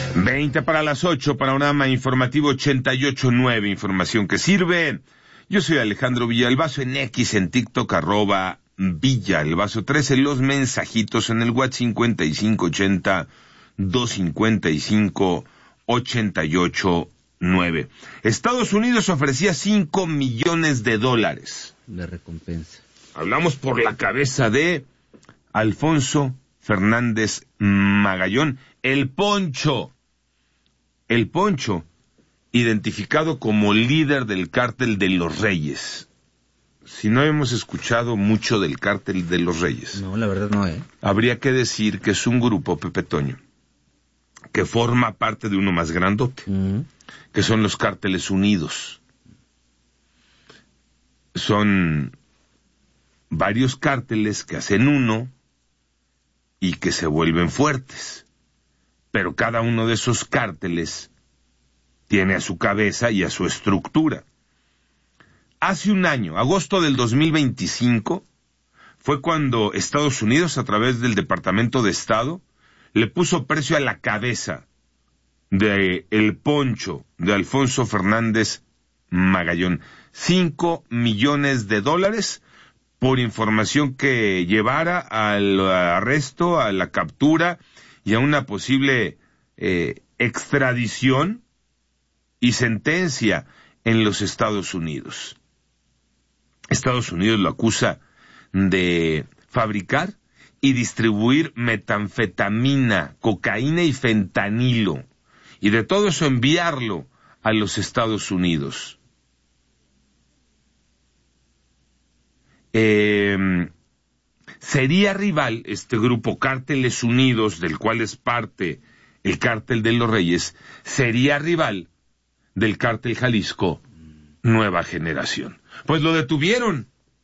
20 para las 8, panorama informativo 88.9, información que sirve. Yo soy Alejandro Villalbazo, en X, en TikTok, @Villalbazo 13, los mensajitos en el WhatsApp 5580-255-88.9. Estados Unidos ofrecía $5 millones de recompensa. Hablamos por la cabeza de Alfonso Fernández Magallón, el Poncho, identificado como líder del Cártel de los Reyes. Si no hemos escuchado mucho del Cártel de los Reyes. No, la verdad no, Habría que decir que es un grupo, Pepe Toño, que forma parte de uno más grandote, que son los Cárteles Unidos. Son varios cárteles que hacen uno y que se vuelven fuertes. Pero cada uno de esos cárteles tiene a su cabeza y a su estructura. Hace un año, agosto del 2025, fue cuando Estados Unidos, a través del Departamento de Estado, le puso precio a la cabeza de el Poncho, de Alfonso Fernández Magallón. $5 millones por información que llevara al arresto, a la captura y a una posible extradición y sentencia en los Estados Unidos. Estados Unidos lo acusa de fabricar y distribuir metanfetamina, cocaína y fentanilo, y de todo eso enviarlo a los Estados Unidos. Sería rival, este grupo Cárteles Unidos, del cual es parte el Cártel de los Reyes, sería rival del Cártel Jalisco Nueva Generación. Pues lo detuvieron,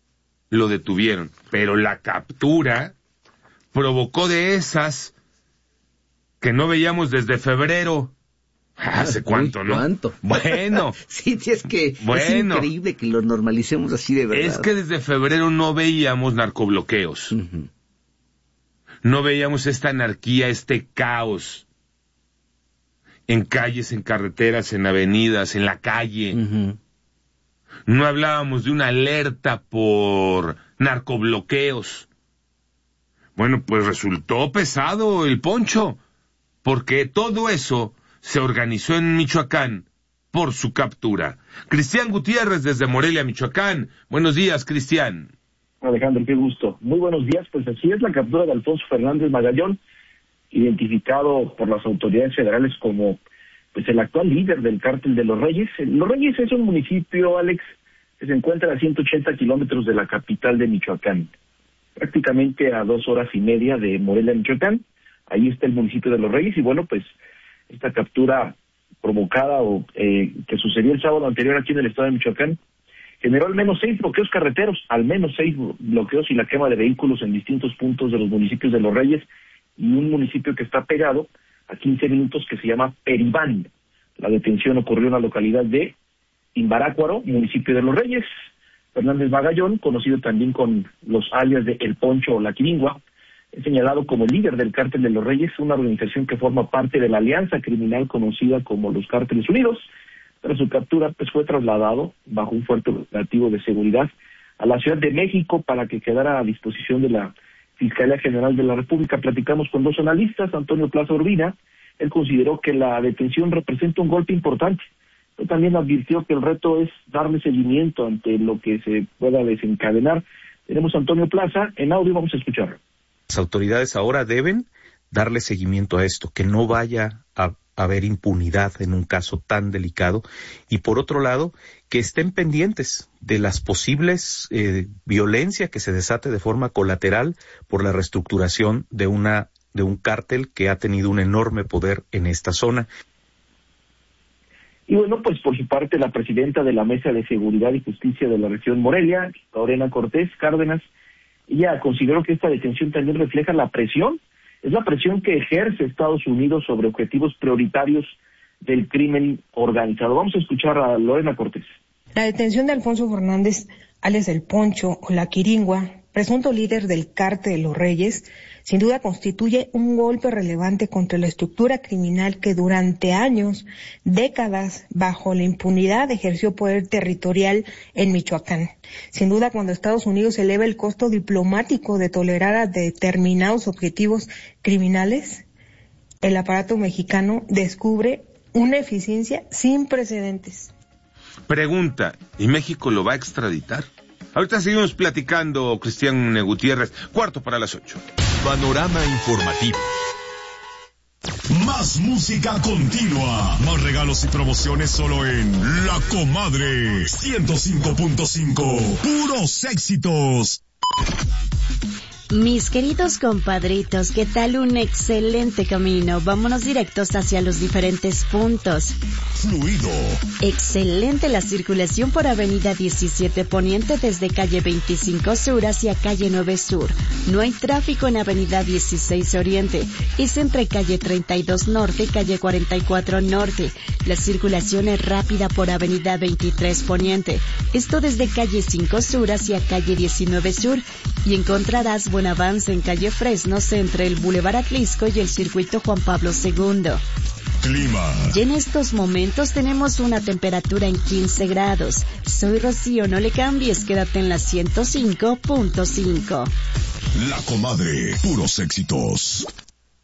pero la captura provocó de esas que no veíamos desde febrero. ¿Hace cuánto, no? ¿Cuánto? Bueno. Sí, es que es increíble que lo normalicemos así de verdad. Es que desde febrero no veíamos narcobloqueos. No veíamos esta anarquía, este caos. En calles, en carreteras, en avenidas, en la calle. No hablábamos de una alerta por narcobloqueos. Bueno, pues resultó pesado el Poncho, porque todo eso se organizó en Michoacán por su captura. Cristian Gutiérrez desde Morelia, Michoacán. Buenos días, Cristian. Alejandro, qué gusto. Muy buenos días. Pues así es la captura de Alfonso Fernández Magallón, identificado por las autoridades federales como pues el actual líder del Cártel de los Reyes. Los Reyes es un municipio, Alex, que se encuentra a 180 kilómetros de la capital de Michoacán, prácticamente a 2 horas y media de Morelia, Michoacán. Ahí está el municipio de Los Reyes y bueno, pues esta captura provocada que sucedió el sábado anterior aquí en el estado de Michoacán generó al menos 6 bloqueos carreteros, al menos 6 bloqueos y la quema de vehículos en distintos puntos de los municipios de Los Reyes y un municipio que está pegado a 15 minutos que se llama Peribán. La detención ocurrió en la localidad de Imbarácuaro, municipio de Los Reyes. Fernández Magallón, conocido también con los alias de El Poncho o La Quiringua, es señalado como líder del Cártel de los Reyes, una organización que forma parte de la alianza criminal conocida como los Cárteles Unidos. Tras su captura, pues fue trasladado bajo un fuerte operativo de seguridad a la Ciudad de México para que quedara a disposición de la Fiscalía General de la República. Platicamos con 2 analistas, Antonio Plaza Urbina. Él consideró que la detención representa un golpe importante. Pero también advirtió que el reto es darle seguimiento ante lo que se pueda desencadenar. Tenemos a Antonio Plaza en audio, vamos a escucharlo. Las autoridades ahora deben darle seguimiento a esto, que no vaya a haber impunidad en un caso tan delicado, y por otro lado, que estén pendientes de las posibles violencia que se desate de forma colateral por la reestructuración de un cártel que ha tenido un enorme poder en esta zona. Y bueno, pues por su parte la presidenta de la Mesa de Seguridad y Justicia de la región Morelia, Lorena Cortés Cárdenas, ella consideró que esta detención también refleja la presión, es la presión que ejerce Estados Unidos sobre objetivos prioritarios del crimen organizado. Vamos a escuchar a Lorena Cortés. La detención de Alfonso Fernández, alias El Poncho o La Quiringua, presunto líder del Cártel de los Reyes, sin duda constituye un golpe relevante contra la estructura criminal que durante años, décadas, bajo la impunidad ejerció poder territorial en Michoacán. Sin duda, cuando Estados Unidos eleva el costo diplomático de tolerar a determinados objetivos criminales, el aparato mexicano descubre una eficiencia sin precedentes. Pregunta, ¿y México lo va a extraditar? Ahorita seguimos platicando, Cristian Gutiérrez, 8:45. Panorama informativo. Más música continua. Más regalos y promociones solo en La Comadre 105.5. Puros éxitos. Mis queridos compadritos, ¿qué tal un excelente camino? Vámonos directos hacia los diferentes puntos. Fluido. Excelente la circulación por Avenida 17 Poniente desde calle 25 Sur hacia calle 9 Sur. No hay tráfico en Avenida 16 Oriente. Es entre calle 32 Norte y calle 44 Norte. La circulación es rápida por Avenida 23 Poniente. Esto desde calle 5 Sur hacia calle 19 Sur. Y encontrarás buen avance en calle Fresnos entre el Boulevard Atlisco y el circuito Juan Pablo II. Clima. Y en estos momentos tenemos una temperatura en 15 grados. Soy Rocío, no le cambies, quédate en la 105.5. La Comadre, puros éxitos.